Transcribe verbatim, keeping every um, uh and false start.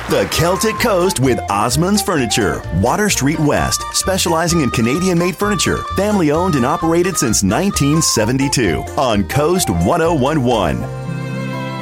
The Celtic Coast with Osmond's Furniture. Water Street West, specializing in Canadian-made furniture. Family owned and operated since nineteen seventy-two on Coast ten eleven.